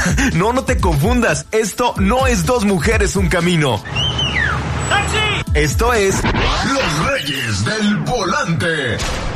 No, no te confundas. Esto no es Dos Mujeres, un Camino. ¡Taxi! Esto es Los Reyes del Volante.